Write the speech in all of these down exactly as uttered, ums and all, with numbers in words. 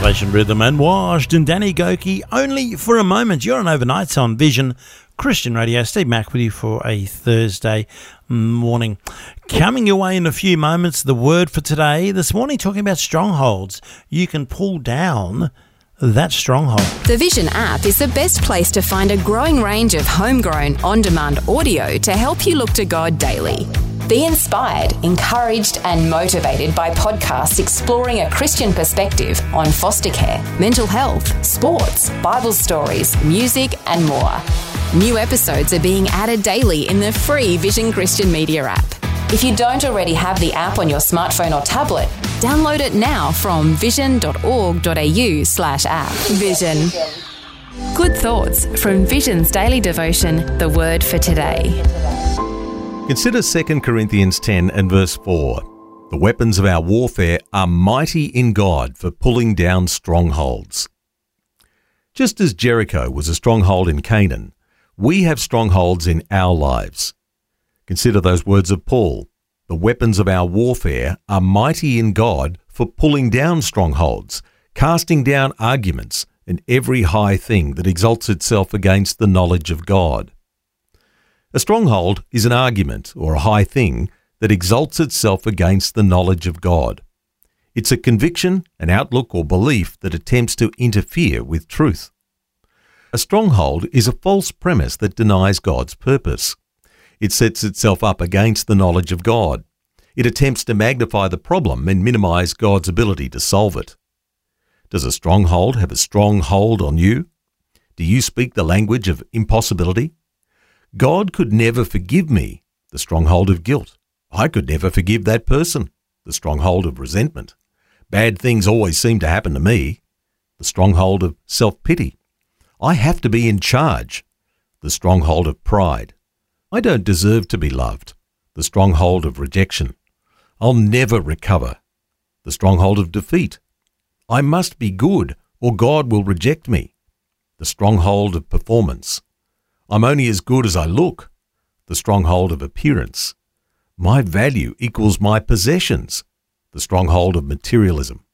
Salvation Rhythm and Washed and Danny Goki, Only for a Moment. You're on Overnights on Vision Christian Radio. Steve Mack with you for a Thursday morning. Coming your way in a few moments, the word for today. This morning talking about strongholds. You can pull down that stronghold. The Vision app is the best place to find a growing range of homegrown, on-demand audio to help you look to God daily. Be inspired, encouraged and motivated by podcasts exploring a Christian perspective on foster care, mental health, sports, Bible stories, music and more. New episodes are being added daily in the free Vision Christian Media app. If you don't already have the app on your smartphone or tablet, download it now from vision.org.au slash app. Vision. Good thoughts from Vision's daily devotion, The Word for Today. Consider Second Corinthians ten and verse four. The weapons of our warfare are mighty in God for pulling down strongholds. Just as Jericho was a stronghold in Canaan, we have strongholds in our lives. Consider those words of Paul. The weapons of our warfare are mighty in God for pulling down strongholds, casting down arguments and every high thing that exalts itself against the knowledge of God. A stronghold is an argument or a high thing that exalts itself against the knowledge of God. It's a conviction, an outlook or belief that attempts to interfere with truth. A stronghold is a false premise that denies God's purpose. It sets itself up against the knowledge of God. It attempts to magnify the problem and minimize God's ability to solve it. Does a stronghold have a strong hold on you? Do you speak the language of impossibility? God could never forgive me, the stronghold of guilt. I could never forgive that person, the stronghold of resentment. Bad things always seem to happen to me, the stronghold of self-pity. I have to be in charge, the stronghold of pride. I don't deserve to be loved, the stronghold of rejection. I'll never recover, the stronghold of defeat. I must be good or God will reject me, the stronghold of performance. I'm only as good as I look, the stronghold of appearance. My value equals my possessions, the stronghold of materialism.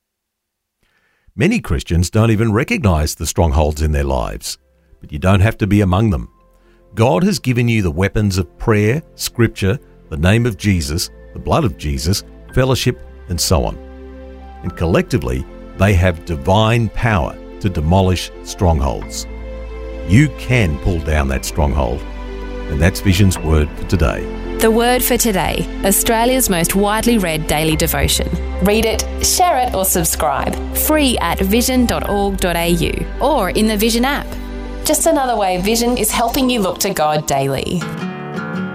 Many Christians don't even recognize the strongholds in their lives, but you don't have to be among them. God has given you the weapons of prayer, scripture, the name of Jesus, the blood of Jesus, fellowship, and so on. And collectively, they have divine power to demolish strongholds. You can pull down that stronghold. And that's Vision's Word for Today. The Word for Today, Australia's most widely read daily devotion. Read it, share it or subscribe. Free at vision dot org dot a u or in the Vision app. Just another way Vision is helping you look to God daily.